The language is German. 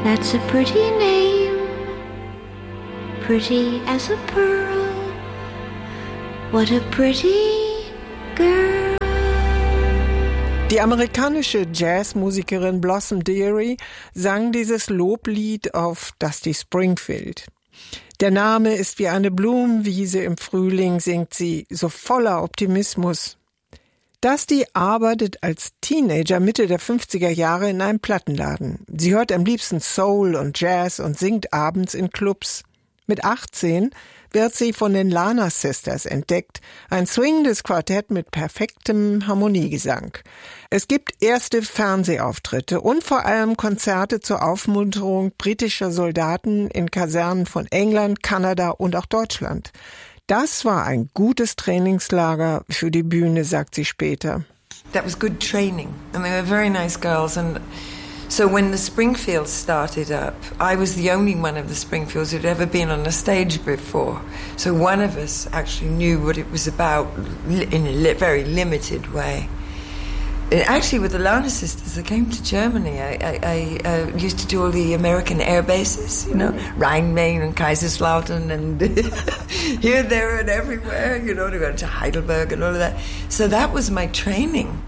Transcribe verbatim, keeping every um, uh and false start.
That's a pretty name, pretty as a pearl. What a pretty girl. Die amerikanische Jazzmusikerin Blossom Dearie sang dieses Loblied auf Dusty Springfield. Der Name ist wie eine Blumenwiese im Frühling, singt sie, so voller Optimismus. Dusty arbeitet als Teenager Mitte der fünfziger Jahre in einem Plattenladen. Sie hört am liebsten Soul und Jazz und singt abends in Clubs. Mit achtzehn wird sie von den Lana Sisters entdeckt, ein swingendes Quartett mit perfektem Harmoniegesang. Es gibt erste Fernsehauftritte und vor allem Konzerte zur Aufmunterung britischer Soldaten in Kasernen von England, Kanada und auch Deutschland. Das war ein gutes Trainingslager für die Bühne, sagt sie später. That was good training and they were very nice girls, and so when the Springfields started up, I was the only one of the Springfields who'd ever been on a stage before. So one of us actually knew what it was about in a li- very limited way. And actually, with the Lana Sisters, I came to Germany. I, I, I uh, used to do all the American air bases, you know, Rhein-Main and Kaiserslautern and here, there and everywhere, you know, to go to Heidelberg and all of that. So that was my training.